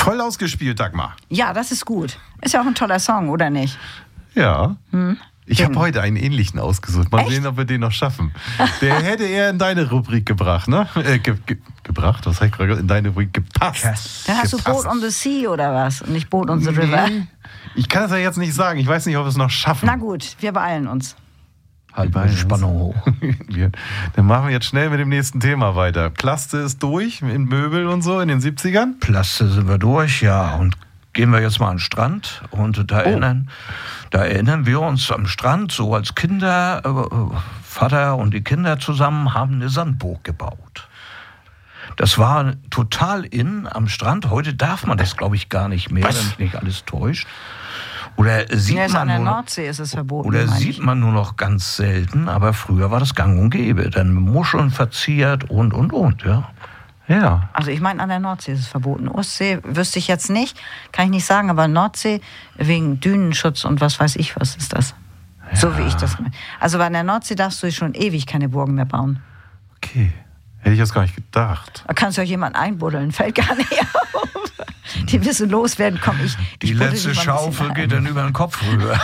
Toll ausgespielt, Dagmar. Ja, das ist gut. Ist ja auch ein toller Song, oder nicht? Ja. Ich habe heute einen ähnlichen ausgesucht. Mal sehen, ob wir den noch schaffen. Der hätte er in deine Rubrik gebracht, ne? Gebracht? Was habe ich gerade? In deine Rubrik gepasst. Dann hast du Boat on the Sea oder was? Und nicht Boat on the River. Ich kann es ja jetzt nicht sagen. Ich weiß nicht, ob wir es noch schaffen. Na gut, wir beeilen uns. Halt mal die Spannung hoch. Dann machen wir jetzt schnell mit dem nächsten Thema weiter. Plaste ist durch in Möbel und so in den 70ern. Plaste sind wir durch, ja. Und gehen wir jetzt mal an den Strand. Und da erinnern wir uns am Strand, so als Kinder, Vater und die Kinder zusammen haben eine Sandburg gebaut. Das war total in am Strand. Heute darf man das, glaube ich, gar nicht mehr, wenn mich nicht alles täuscht. Oder sieht man an der nur noch, Nordsee ist es verboten. oder sieht man nur noch ganz selten, aber früher war das gang und gäbe. Dann Muscheln verziert und, ja. Ja. Also ich meine, an der Nordsee ist es verboten. Ostsee wüsste ich jetzt nicht, kann ich nicht sagen, aber Nordsee wegen Dünenschutz und was weiß ich, was ist das? Ja. So wie ich das meine. Also an der Nordsee darfst du schon ewig keine Burgen mehr bauen. Okay. Hätte ich jetzt gar nicht gedacht. Da kannst du auch jemanden einbuddeln, fällt gar nicht auf. Die wissen loswerden, komm ich. Die letzte Schaufel geht dann über den Kopf rüber.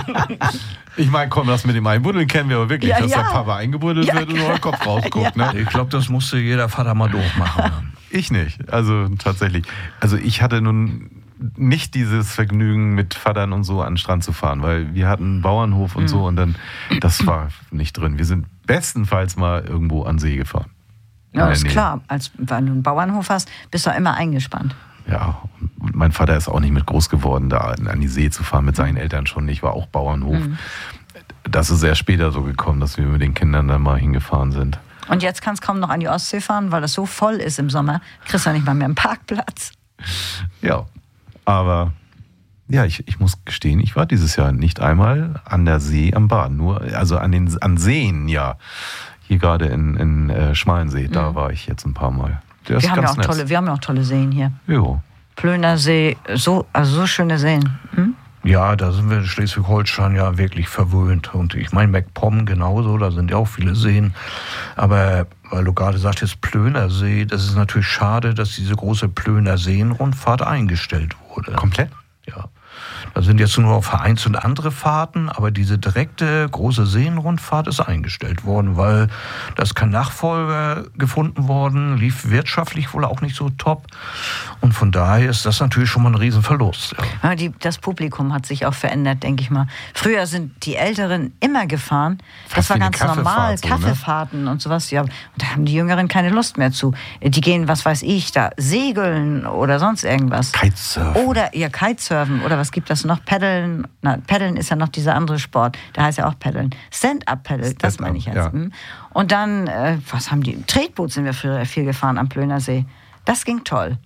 Ich meine, komm, das mit dem Einbuddeln kennen wir aber wirklich, dass der Papa eingebuddelt wird und nur der Kopf rausguckt. Ne? Ich glaube, das musste jeder Vater mal durchmachen. Ich nicht, also tatsächlich. Also ich hatte nun nicht dieses Vergnügen, mit Vatern und so an den Strand zu fahren, weil wir hatten einen Bauernhof und so und dann, das war nicht drin. Wir sind bestenfalls mal irgendwo an See gefahren. Ja, ist klar. Wenn du einen Bauernhof hast, bist du immer eingespannt. Ja, und mein Vater ist auch nicht mit groß geworden, da an die See zu fahren, mit seinen Eltern schon nicht, war auch Bauernhof. Das ist erst später so gekommen, dass wir mit den Kindern dann mal hingefahren sind. Und jetzt kannst du kaum noch an die Ostsee fahren, weil das so voll ist im Sommer. Kriegst du nicht mal mehr einen Parkplatz. Ja, aber ja, ich muss gestehen, ich war dieses Jahr nicht einmal an der See am Baden, nur also an Seen, ja. Hier gerade in Schmalensee, da war ich jetzt ein paar Mal. Wir haben ja auch tolle Seen hier. Jo. Plöner See, so schöne Seen. Ja, da sind wir in Schleswig-Holstein ja wirklich verwöhnt. Und ich meine, MacPom genauso, da sind ja auch viele Seen. Aber weil du gerade sagtest, Plöner See, das ist natürlich schade, dass diese große Plöner Seenrundfahrt eingestellt wurde. Komplett? Ja. Da sind jetzt nur noch vereinzelt andere Fahrten, aber diese direkte große Seenrundfahrt ist eingestellt worden, weil da ist kein Nachfolger gefunden worden, lief wirtschaftlich wohl auch nicht so top. Und von daher ist das natürlich schon mal ein Riesenverlust. Ja. Das Publikum hat sich auch verändert, denke ich mal. Früher sind die Älteren immer gefahren. Das war ganz normal, Kaffeefahrten und sowas. Ja, und da haben die Jüngeren keine Lust mehr zu. Die gehen, was weiß ich, da segeln oder sonst irgendwas. Kitesurfen oder was gibt das noch? Paddeln. Na, Paddeln ist ja noch dieser andere Sport. Der heißt ja auch Paddeln. Stand-up-Paddle, das meine ich jetzt. Ja. Und dann, Tretboot sind wir früher viel gefahren am Plöner See. Das ging toll.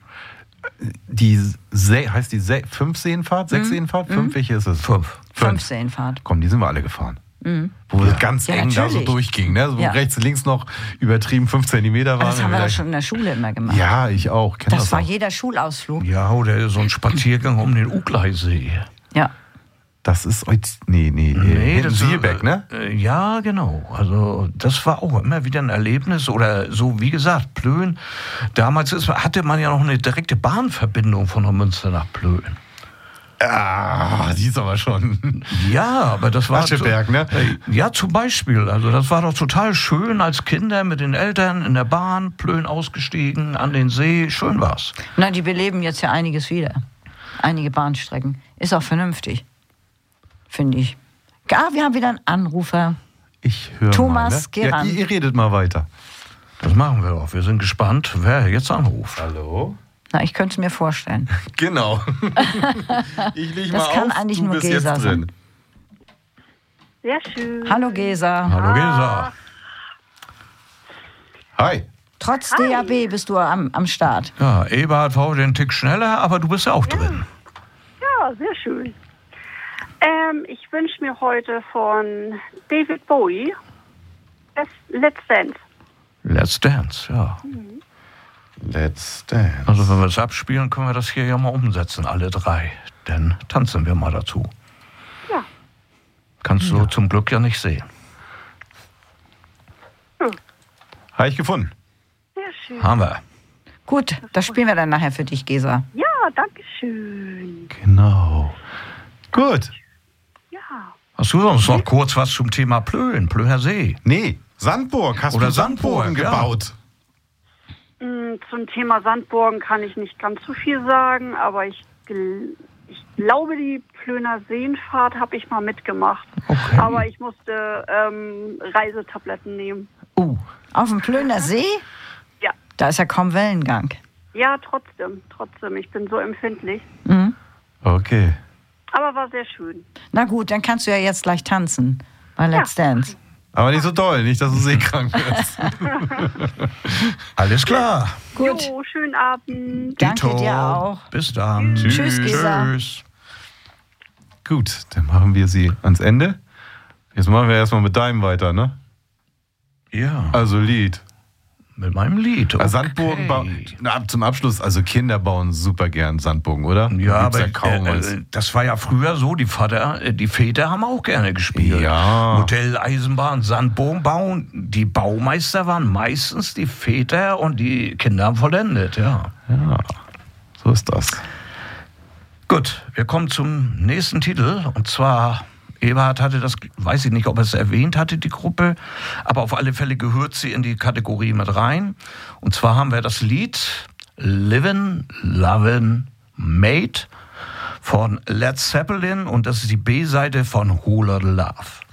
Heißt die 5-Seenfahrt? 6-Seenfahrt? 5? Welche ist es? 5 Seenfahrt. Komm, die sind wir alle gefahren. Wo wir ganz eng da so durchgingen. Ne? So rechts, links noch übertrieben 5 Zentimeter waren. Das haben wir doch schon in der Schule immer gemacht. Ja, ich auch. Das war jeder Schulausflug. Ja, oder so ein Spaziergang um den Ugleisee. Ja. Das ist das Sielbeck, ne? Ja, genau. Also das war auch immer wieder ein Erlebnis. Oder so, wie gesagt, Plön. Damals hatte man ja noch eine direkte Bahnverbindung von der Münster nach Plön. Ah, die ist aber schon. Ja, aber das war. Ascheberg, ne? Ja, zum Beispiel. Also, das war doch total schön als Kinder mit den Eltern in der Bahn, Plön ausgestiegen, an den See. Schön war's. Nein, die beleben jetzt ja einiges wieder. Einige Bahnstrecken. Ist auch vernünftig. Finde ich. Wir haben wieder einen Anrufer. Ich höre Thomas, geh ran. Ihr redet mal weiter. Das machen wir doch. Wir sind gespannt, wer jetzt anruft. Hallo? Na, ich könnte es mir vorstellen. Genau. Ich leg mal das kann auf, eigentlich du nur bist Gesa jetzt drin. Sehr schön. Hallo Gesa. Hallo Gesa. Hi. Trotz DAB bist du am Start. Ja, Eberhard war den Tick schneller, aber du bist ja auch drin. Ja, sehr schön. Ich wünsche mir heute von David Bowie Let's Dance. Let's Dance, ja. Let's Dance. Also wenn wir es abspielen, können wir das hier ja mal umsetzen, alle drei. Dann tanzen wir mal dazu. Ja. Kannst du zum Glück ja nicht sehen. Habe ich gefunden. Sehr schön. Haben wir. Gut, das spielen wir dann nachher für dich, Gesa. Ja, danke schön. Genau. Gut. Ja. Hast du uns noch kurz was zum Thema Plön, Plöner See? Nee, Sandburg. Hast Oder du Sandburgen Sandburg, gebaut? Zum Thema Sandburgen kann ich nicht ganz so viel sagen, aber ich glaube, die Plöner Seenfahrt habe ich mal mitgemacht. Okay. Aber ich musste Reisetabletten nehmen. Auf dem Plöner See? Ja. Da ist ja kaum Wellengang. Ja, trotzdem. Ich bin so empfindlich. Mhm. Okay. Aber war sehr schön. Na gut, dann kannst du ja jetzt gleich tanzen bei Let's Dance. Aber nicht so doll, nicht, dass du seekrank wirst. Alles klar. Gut. Jo, schönen Abend. Danke Dito. dir auch. Bis dann. Tschüss, Gesa. Tschüss. Gut, dann machen wir sie ans Ende. Jetzt machen wir erstmal mit deinem weiter, ne? Ja, Also Lied. mit meinem Lied. Okay. Sandburgen bauen. Zum Abschluss, also Kinder bauen super gern Sandburgen, oder? Ja, Gibt's aber kaum was. das war ja früher so, die Väter haben auch gerne gespielt. Ja. Modell, Eisenbahn, Sandbogen bauen. Die Baumeister waren meistens die Väter und die Kinder haben vollendet, ja. Ja, so ist das. Gut, wir kommen zum nächsten Titel und zwar... Eberhard hatte das, weiß ich nicht, ob er es erwähnt hatte, die Gruppe, aber auf alle Fälle gehört sie in die Kategorie mit rein. Und zwar haben wir das Lied Livin', Lovin', Mate von Led Zeppelin und das ist die B-Seite von Whole Lotta Love.